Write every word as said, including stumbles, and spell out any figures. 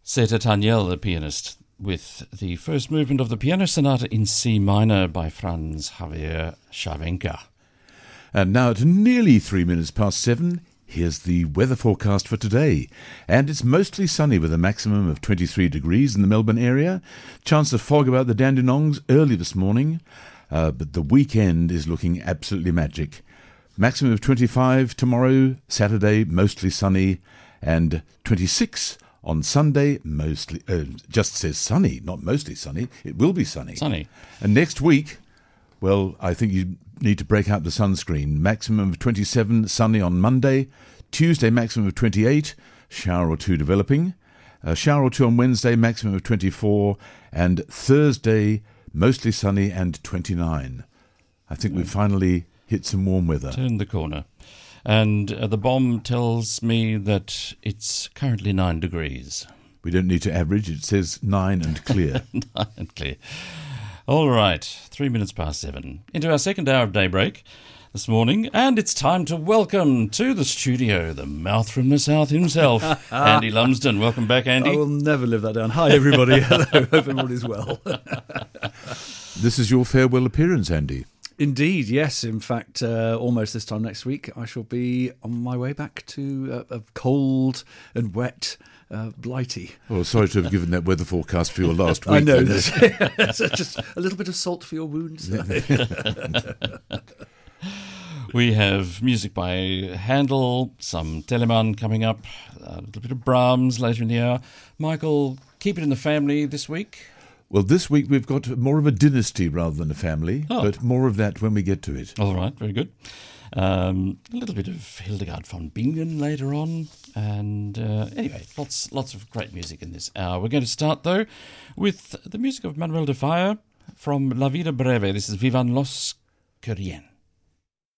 Zeta Taniel, the pianist, with the first movement of the Piano Sonata in C minor by Franz Javier Cervenka. And now at nearly three minutes past seven, here's the weather forecast for today. And it's mostly sunny with a maximum of twenty-three degrees in the Melbourne area. Chance of fog about the Dandenongs early this morning, uh, but the weekend is looking absolutely magic. Maximum of twenty-five tomorrow, Saturday, mostly sunny, and twenty-six on Sunday, mostly, uh, just says sunny, not mostly sunny. It will be sunny. Sunny. And next week, well, I think you need to break out the sunscreen. Maximum of twenty-seven, sunny on Monday. Tuesday, maximum of twenty-eight, shower or two developing. A shower or two on Wednesday, maximum of twenty-four. And Thursday, mostly sunny and twenty-nine. I think we've finally hit some warm weather. Turn the corner. And uh, the bomb tells me that it's currently nine degrees. We don't need to average. It says nine and clear. Nine and clear. All right, three minutes past seven. Into our second hour of Daybreak this morning. And it's time to welcome to the studio the mouth from the south himself, Andy Lumsden. Welcome back, Andy. I will never live that down. Hi, everybody. Hello. Hope everybody's well. This is your farewell appearance, Andy. Indeed, yes. In fact, uh, almost this time next week, I shall be on my way back to uh, a cold and wet uh, Blighty. Oh, sorry to have given that weather forecast for your last week. I know this. Just a little bit of salt for your wounds. We have music by Handel, some Telemann coming up, a little bit of Brahms later in the hour. Michael, keep it in the family this week. Well, this week we've got more of a dynasty rather than a family, oh. but more of that when we get to it. All right, very good. Um, a little bit of Hildegard von Bingen later on. And uh, anyway, lots lots of great music in this hour. We're going to start, though, with the music of Manuel de Falla from La Vida Breve. This is Vivan los que Rien.